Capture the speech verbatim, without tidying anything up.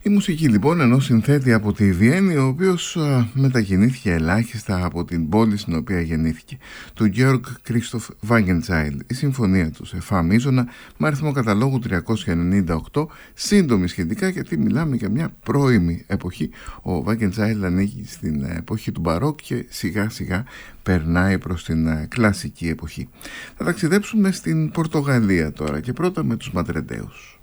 Η μουσική λοιπόν ενός συνθέτη από τη Βιέννη, ο οποίος α, μετακινήθηκε ελάχιστα από την πόλη στην οποία γεννήθηκε, του Georg Christoph Wagenseil. Η συμφωνία του σε φα μείζωνα με αριθμό καταλόγου τριακόσια ενενήντα οκτώ, σύντομη σχετικά γιατί μιλάμε για μια πρώιμη εποχή. Ο Wagenseil ανήκει στην εποχή του Μπαρόκ και σιγά σιγά περνάει προς την κλασική εποχή. Θα ταξιδέψουμε στην Πορτογαλία τώρα και πρώτα με τους Μαντρεντέους.